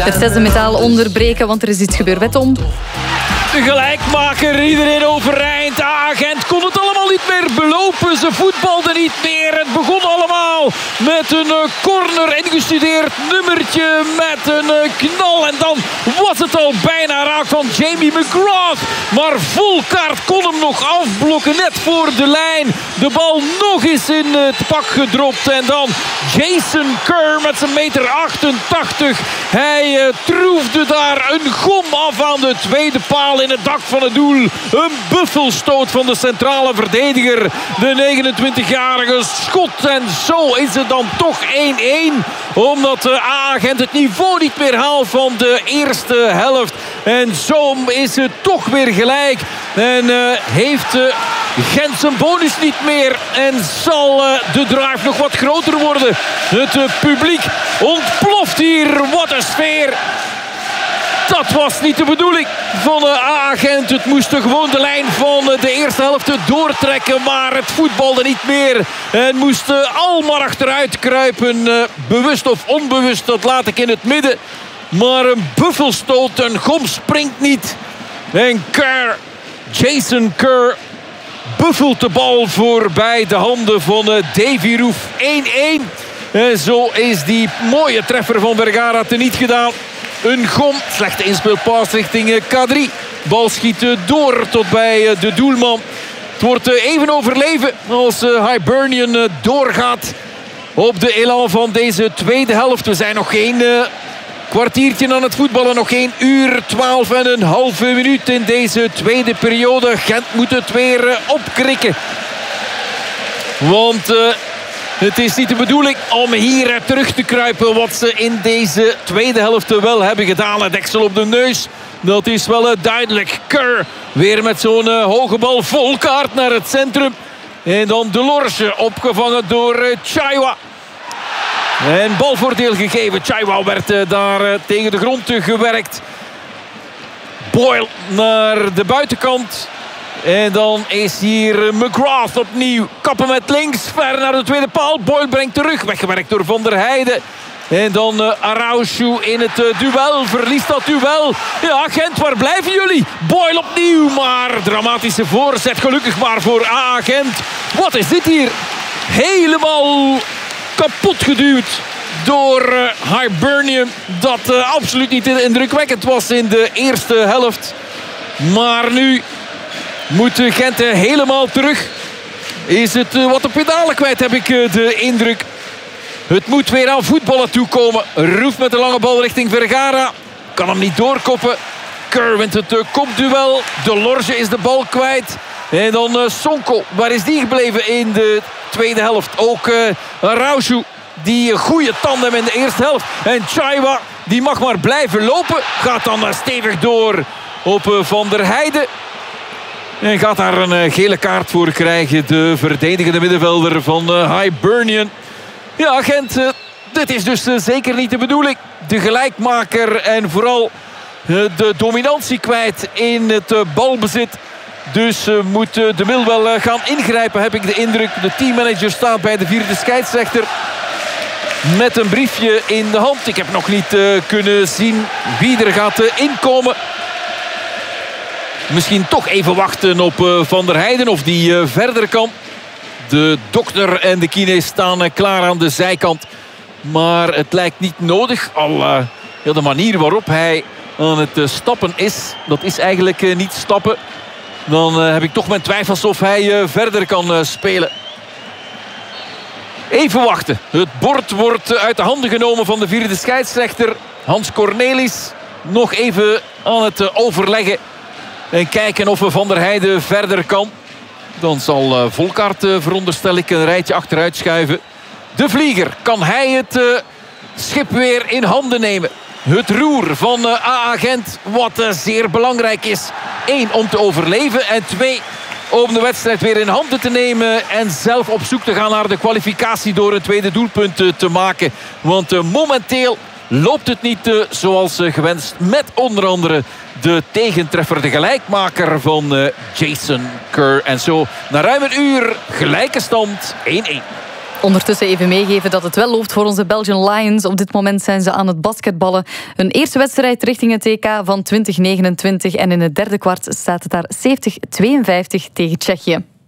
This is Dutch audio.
Het zesde metaal onderbreken, want er is iets gebeurd bij Tom. De gelijkmaker, iedereen overeind. Agent kon het allemaal niet meer belopen. Ze voetbalden niet meer. Het begon allemaal met een corner, ingestudeerd nummertje met een knal. En dan was het al bijna raak van Jamie McGrath. Maar Volkaert kon hem nog afblokken, net voor de lijn. De bal nog eens in het pak gedropt. En dan Jason Kerr met zijn meter 88. Hij troefde daar een gom af aan de tweede paal in het dak van het doel. Een buffelstoot van de centrale verdediger. De 29-jarige schot. En zo is het dan toch 1-1. Omdat de A-agent het niveau niet meer haalt van de eerste helft. En zo is het toch weer gelijk. En heeft Gent zijn bonus niet meer. En zal de drive nog wat groter worden. Het publiek ontploft hier. Wat een sfeer. Dat was niet de bedoeling van de A-agent. Het moest gewoon de lijn van de eerste helft doortrekken. Maar het voetbalde niet meer. En moest al maar achteruit kruipen. Bewust of onbewust, dat laat ik in het midden. Maar een buffelstoot, een gom springt niet. En Kerr, Jason Kerr, buffelt de bal voorbij de handen van Davy Roef. 1-1. En zo is die mooie treffer van Vergara teniet gedaan. Een gom, slechte inspeelpaas richting K3. Bal schiet door tot bij de doelman. Het wordt even overleven als Hibernian doorgaat op de elan van deze tweede helft. We zijn nog geen kwartiertje aan het voetballen. Nog geen uur, 12,5 minuut in deze tweede periode. Gent moet het weer opkrikken. Want het is niet de bedoeling om hier terug te kruipen. Wat ze in deze tweede helft wel hebben gedaan. Het deksel op de neus. Dat is wel duidelijk. Kerr weer met zo'n hoge bal. Volkaert naar het centrum. En dan De Lorge opgevangen door Chaiwa. En balvoordeel gegeven. Chaiwa werd daar tegen de grond gewerkt. Boyle naar de buitenkant. En dan is hier McGrath opnieuw. Kappen met links. Ver naar de tweede paal. Boyle brengt terug. Weggewerkt door Van der Heijden. En dan Araujo in het duel. Verliest dat duel. Ja, Gent, waar blijven jullie? Boyle opnieuw. Maar dramatische voorzet. Gelukkig maar voor A-Gent. Wat is dit hier? Helemaal kapot geduwd door Hibernian. Dat absoluut niet indrukwekkend was in de eerste helft. Maar nu moet Gent helemaal terug. Is het wat op pedalen kwijt, heb ik de indruk. Het moet weer aan voetballen toekomen. Roef met de lange bal richting Vergara. Kan hem niet doorkoppen. Kerr wint het kopduel. De Lorge is de bal kwijt. En dan Sonko. Waar is die gebleven in de tweede helft? Ook Araujo. Die goede tandem in de eerste helft. En Chaiwa, die mag maar blijven lopen. Gaat dan stevig door op Van der Heijden. En gaat daar een gele kaart voor krijgen. De verdedigende middenvelder van Hibernian. Ja, Gent, dit is dus zeker niet de bedoeling. De gelijkmaker en vooral de dominantie kwijt in het balbezit. Dus moet de Mil wel gaan ingrijpen, heb ik de indruk. De teammanager staat bij de vierde scheidsrechter met een briefje in de hand. Ik heb nog niet kunnen zien wie er gaat inkomen. Misschien toch even wachten op Van der Heijden of die verder kan. De dokter en de kine staan klaar aan de zijkant. Maar het lijkt niet nodig. Al de manier waarop hij aan het stappen is, dat is eigenlijk niet stappen. Dan heb ik toch mijn twijfels of hij verder kan spelen. Even wachten. Het bord wordt uit de handen genomen van de vierde scheidsrechter. Hans Cornelis nog even aan het overleggen. En kijken of Van der Heijden verder kan. Dan zal Volkaert, veronderstel ik, een rijtje achteruit schuiven. De vlieger, kan hij het schip weer in handen nemen? Het roer van A-agent, wat zeer belangrijk is. 1, om te overleven. En 2, om de wedstrijd weer in handen te nemen. En zelf op zoek te gaan naar de kwalificatie door een tweede doelpunt te maken. Want momenteel loopt het niet zoals gewenst. Met onder andere de tegentreffer, de gelijkmaker van Jason Kerr. En zo na ruim een uur gelijke stand 1-1. Ondertussen even meegeven dat het wel loopt voor onze Belgian Lions. Op dit moment zijn ze aan het basketballen. Hun eerste wedstrijd richting het EK van 2029. En in het derde kwart staat het daar 70-52 tegen Tsjechië.